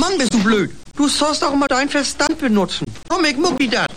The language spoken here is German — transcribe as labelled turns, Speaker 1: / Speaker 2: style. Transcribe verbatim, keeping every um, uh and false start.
Speaker 1: Mann, bist du blöd. Du sollst auch mal dein Verstand benutzen. Komm, ich mucki das.